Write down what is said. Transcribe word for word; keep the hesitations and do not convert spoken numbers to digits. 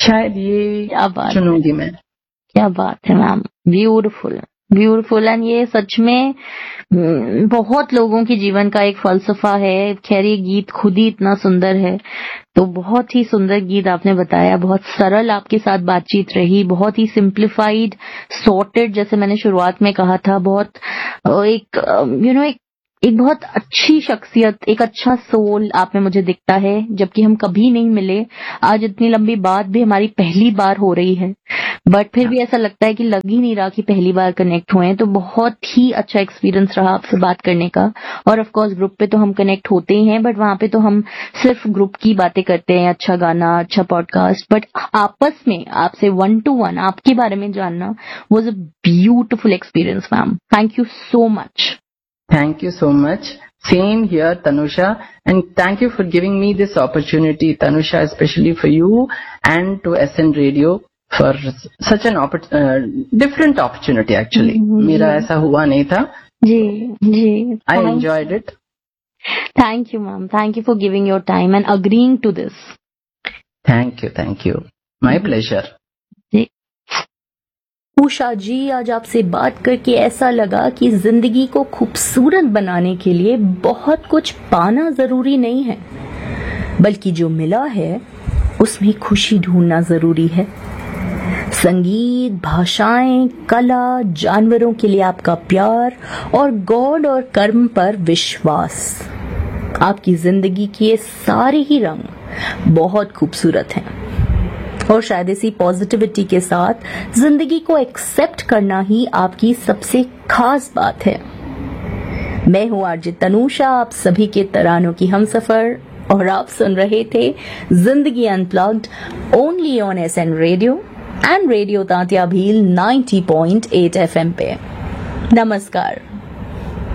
शायद ये क्या बात चुनूंगी मैं। क्या बात है मैम, ब्यूटीफुल ब्यूटीफुल। एंड ये सच में हम्म, बहुत लोगों के जीवन का एक फलसफा है। खैर ये गीत खुद ही इतना सुंदर है, तो बहुत ही सुंदर गीत आपने बताया। बहुत सरल आपके साथ बातचीत रही, बहुत ही सिंप्लीफाइड, सॉर्टेड, जैसे मैंने शुरुआत में कहा था। बहुत अ, एक यू नो एक एक बहुत अच्छी शख्सियत, एक अच्छा सोल आप में मुझे दिखता है, जबकि हम कभी नहीं मिले। आज इतनी लंबी बात भी हमारी पहली बार हो रही है, बट फिर भी ऐसा लगता है कि लग ही नहीं रहा कि पहली बार कनेक्ट हुए हैं। तो बहुत ही अच्छा एक्सपीरियंस रहा आपसे बात करने का। और ऑफ कोर्स ग्रुप पे तो हम कनेक्ट होते ही हैं, बट वहां पे तो हम सिर्फ ग्रुप की बातें करते हैं, अच्छा गाना, अच्छा पॉडकास्ट। बट आपस में आपसे वन टू वन आपके बारे में जानना was a beautiful experience ma'am. Thank you so much. Thank you so much. Same here, Tanusha, and thank you for giving me this opportunity, Tanusha, especially for you and to S N Radio for such an oppor- uh, different opportunity. Actually, हम्म, मेरा जी ऐसा हुआ नहीं था. जी जी I Thank- enjoyed it. Thank you, ma'am. Thank you for giving your time and agreeing to this. Thank you, thank you. My pleasure. जी उषा जी, आज आपसे बात करके ऐसा लगा कि जिंदगी को खूबसूरत बनाने के लिए बहुत कुछ पाना जरूरी नहीं है, बल्कि जो मिला है उसमें खुशी ढूंढना जरूरी है। संगीत, भाषाएं, कला, जानवरों के लिए आपका प्यार और गॉड और कर्म पर विश्वास, आपकी जिंदगी के ये सारे ही रंग बहुत खूबसूरत हैं। और शायद इसी पॉजिटिविटी के साथ जिंदगी को एक्सेप्ट करना ही आपकी सबसे खास बात है। मैं हूं आरजे तनुषा, आप सभी के तरानों की हमसफर, और आप सुन रहे थे जिंदगी unplugged only on SN radio and radio Tantya Bhil ninety point eight FM पे। नमस्कार।